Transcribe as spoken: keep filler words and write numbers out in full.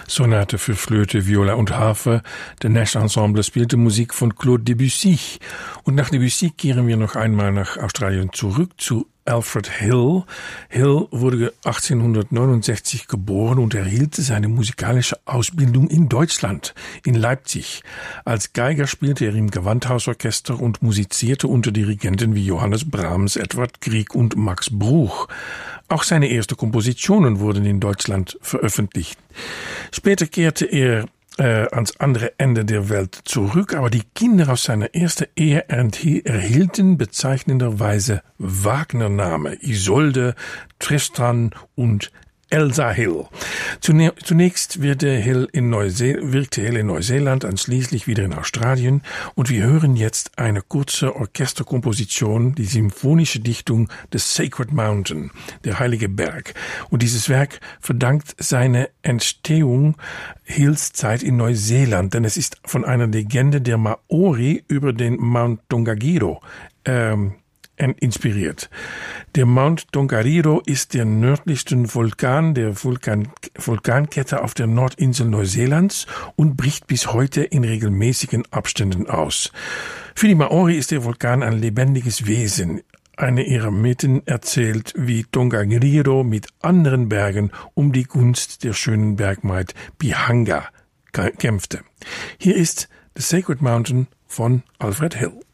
Sonate für Flöte, Viola und Harfe. Der Nash Ensemble spielte Musik von Claude Debussy. Und nach Debussy kehren wir noch einmal nach Australien zurück zu Alfred Hill. Hill wurde achtzehnhundertneunundsechzig geboren und erhielt seine musikalische Ausbildung in Deutschland, in Leipzig. Als Geiger spielte er im Gewandhausorchester und musizierte unter Dirigenten wie Johannes Brahms, Edward Grieg und Max Bruch. Auch seine ersten Kompositionen wurden in Deutschland veröffentlicht. Später kehrte er Äh, ans andere Ende der Welt zurück, aber die Kinder aus seiner ersten Ehe erhielten bezeichnenderweise Wagner-Name, Isolde, Tristan und Elsa Hill. Zunächst wirkte Hill in Neuse- wirkte Hill in Neuseeland, und schließlich wieder in Australien, und wir hören jetzt eine kurze Orchesterkomposition, die symphonische Dichtung The Sacred Mountain, der heilige Berg. Und dieses Werk verdankt seine Entstehung Hills Zeit in Neuseeland, denn es ist von einer Legende der Maori über den Mount Tongariro ähm, inspiriert. Der Mount Tongariro ist der nördlichste Vulkan der Vulkan, Vulkankette auf der Nordinsel Neuseelands und bricht bis heute in regelmäßigen Abständen aus. Für die Maori ist der Vulkan ein lebendiges Wesen. Eine ihrer Mythen erzählt, wie Tongariro mit anderen Bergen um die Gunst der schönen Bergmaid Pihanga kämpfte. Hier ist The Sacred Mountain von Alfred Hill.